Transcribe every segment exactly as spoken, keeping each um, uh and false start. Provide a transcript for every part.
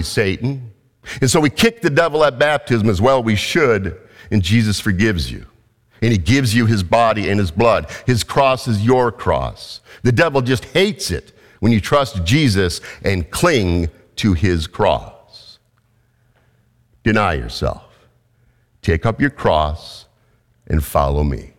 me, Satan. And so we kick the devil at baptism as well we should, and Jesus forgives you. And he gives you his body and his blood. His cross is your cross. The devil just hates it when you trust Jesus and cling to his cross. Deny yourself. Take up your cross and follow me.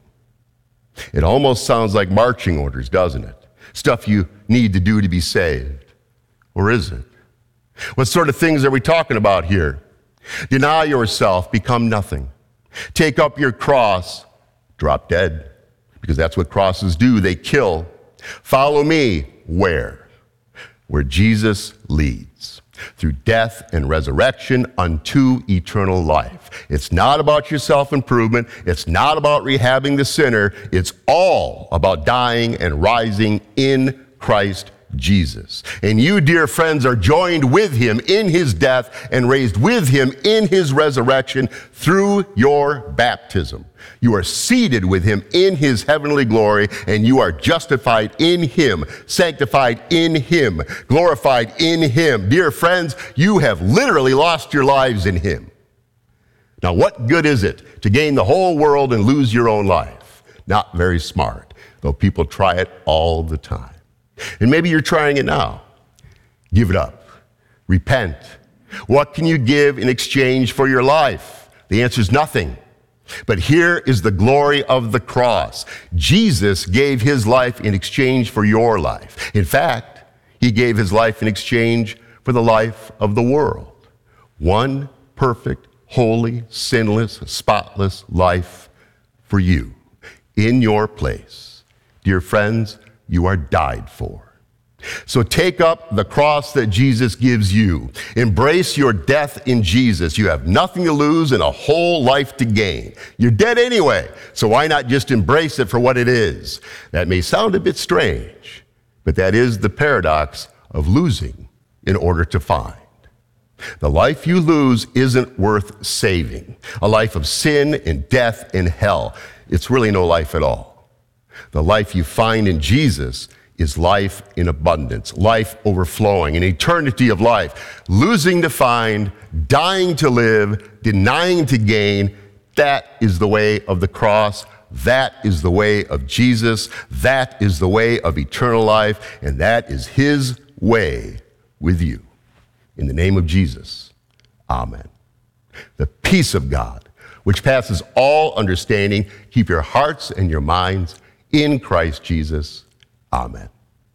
It almost sounds like marching orders, doesn't it? Stuff you need to do to be saved. Or is it? What sort of things are we talking about here? Deny yourself, become nothing. Take up your cross, drop dead, because that's what crosses do, they kill. Follow me, where? Where Jesus leads, through death and resurrection unto eternal life. It's not about your self-improvement. It's not about rehabbing the sinner. It's all about dying and rising in Christ Jesus. And you, dear friends, are joined with him in his death and raised with him in his resurrection through your baptism. You are seated with him in his heavenly glory, and you are justified in him, sanctified in him, glorified in him. Dear friends, you have literally lost your lives in him. Now, what good is it to gain the whole world and lose your own life? Not very smart, though people try it all the time. And maybe you're trying it now. Give it up. Repent. What can you give in exchange for your life? The answer is nothing. But here is the glory of the cross. Jesus gave his life in exchange for your life. In fact, he gave his life in exchange for the life of the world. One perfect, holy, sinless, spotless life for you in your place. Dear friends, you are died for. So take up the cross that Jesus gives you. Embrace your death in Jesus. You have nothing to lose and a whole life to gain. You're dead anyway, so why not just embrace it for what it is? That may sound a bit strange, but that is the paradox of losing in order to find. The life you lose isn't worth saving. A life of sin and death and hell. It's really no life at all. The life you find in Jesus is life in abundance, life overflowing, an eternity of life. Losing to find, dying to live, denying to gain, that is the way of the cross. That is the way of Jesus. That is the way of eternal life, and that is his way with you. In the name of Jesus, amen. The peace of God, which passes all understanding, keep your hearts and your minds in Christ Jesus. Amen.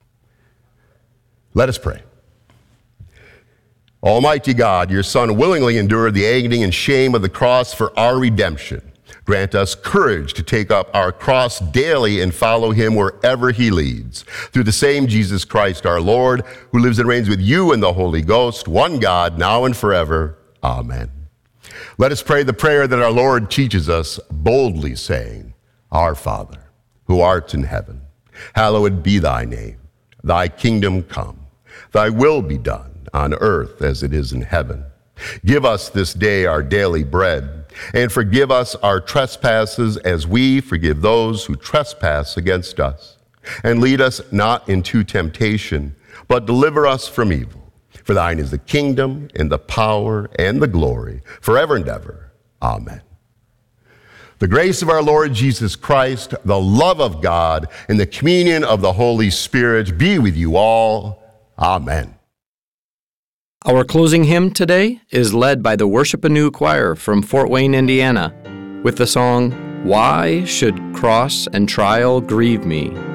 Let us pray. Almighty God, your Son willingly endured the agony and shame of the cross for our redemption. Grant us courage to take up our cross daily and follow him wherever he leads. Through the same Jesus Christ our Lord, who lives and reigns with you in the Holy Ghost, one God, now and forever. Amen. Let us pray the prayer that our Lord teaches us, boldly saying, Our Father, who art in heaven, hallowed be thy name. Thy kingdom come. Thy will be done on earth as it is in heaven. Give us this day our daily bread, and forgive us our trespasses as we forgive those who trespass against us. And lead us not into temptation, but deliver us from evil. For thine is the kingdom and the power and the glory forever and ever. Amen. The grace of our Lord Jesus Christ, the love of God, and the communion of the Holy Spirit be with you all. Amen. Our closing hymn today is led by the Worship Anew Choir from Fort Wayne, Indiana, with the song, Why Should Cross and Trial Grieve Me?